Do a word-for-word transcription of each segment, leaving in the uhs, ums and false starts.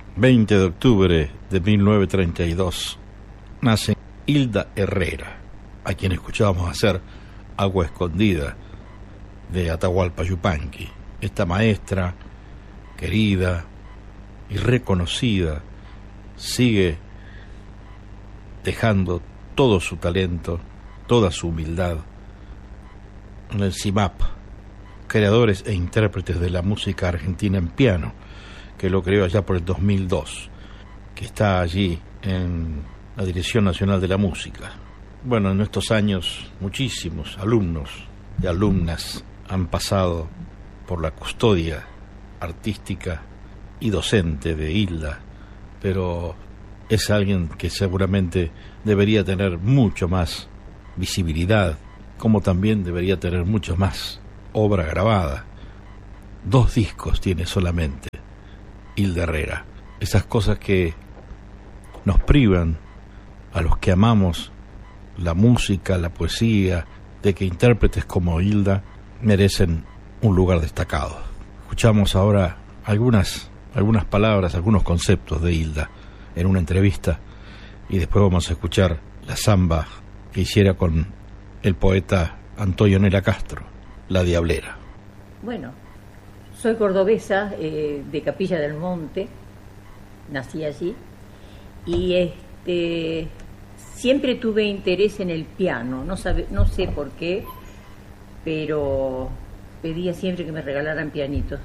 veinte de octubre de mil novecientos treinta y dos, nace Hilda Herrera, a quien escuchábamos hacer Agua Escondida de Atahualpa Yupanqui. Esta maestra, querida y reconocida, sigue dejando todo su talento, toda su humildad en el C I M A P, creadores e intérpretes de la música argentina en piano, que lo creó allá por el dos mil dos, que está allí en la Dirección Nacional de la Música. Bueno, en estos años muchísimos alumnos y alumnas han pasado por la custodia artística y docente de Hilda, pero es alguien que seguramente debería tener mucho más visibilidad, como también debería tener mucho más obra grabada. Dos discos tiene solamente Hilda Herrera. Esas cosas que nos privan a los que amamos la música, la poesía, de que intérpretes como Hilda merecen un lugar destacado. Escuchamos ahora algunas, algunas palabras, algunos conceptos de Hilda en una entrevista, y después vamos a escuchar la samba que hiciera con el poeta Antonio Nela Castro, La Diablera. Bueno, soy cordobesa, eh, de Capilla del Monte, nací allí, y este siempre tuve interés en el piano, no, sabe, no sé por qué, pero pedía siempre que me regalaran pianitos.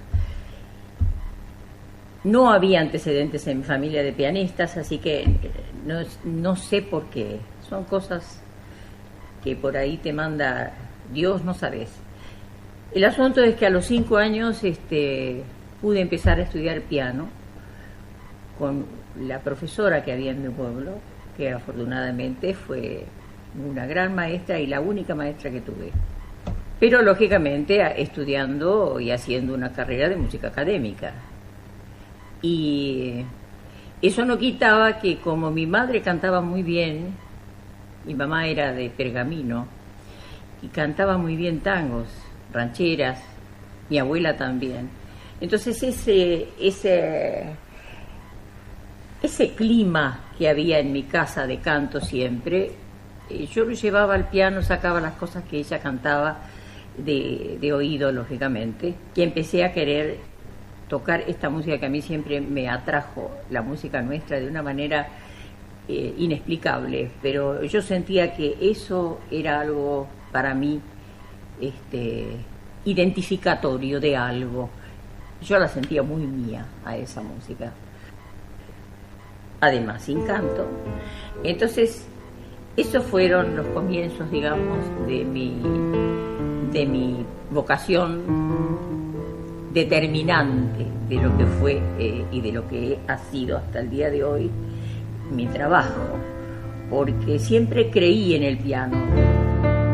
No había antecedentes en mi familia de pianistas, así que no, no sé por qué. Son cosas que por ahí te manda Dios, no sabes. El asunto es que a los cinco años este, pude empezar a estudiar piano con la profesora que había en mi pueblo, que afortunadamente fue una gran maestra y la única maestra que tuve. Pero lógicamente estudiando y haciendo una carrera de música académica. Y eso no quitaba que, como mi madre cantaba muy bien, mi mamá era de Pergamino y cantaba muy bien tangos, rancheras, mi abuela también. Entonces ese ese ese clima que había en mi casa de canto siempre, eh, yo lo llevaba al piano, sacaba las cosas que ella cantaba de, de oído, lógicamente, y empecé a querer tocar esta música que a mí siempre me atrajo, la música nuestra, de una manera eh, inexplicable, pero yo sentía que eso era algo para mí este, identificatorio de algo. Yo la sentía muy mía a esa música. Además, sin canto. Entonces, esos fueron los comienzos, digamos, de mi, de mi vocación determinante de lo que fue eh, y de lo que ha sido hasta el día de hoy mi trabajo, porque siempre creí en el piano.